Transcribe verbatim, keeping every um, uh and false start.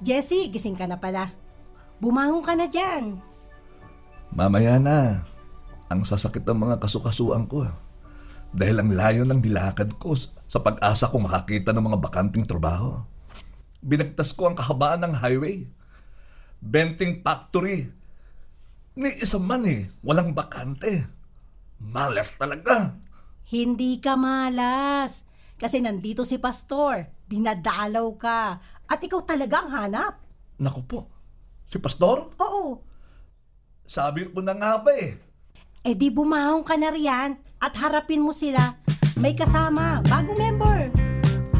Jessie, gising ka na pala. Bumangon ka na dyan. Mamaya na. Ang sasakit ng mga kasukasuan ko. Dahil ang layo ng nilakad ko sa pag-asa kong makakita ng mga bakanting trabaho. Binagtas ko ang kahabaan ng highway. Benting factory. Ni isa man eh, walang bakante. Malas talaga. Hindi ka malas. Kasi nandito si Pastor. Dinadalaw ka. At ikaw talaga ang hanap. Naku po, si Pastor? Oo. Sabi ko na nga ba eh. Eh di bumahong ka na riyan at harapin mo sila. May kasama, bagong member.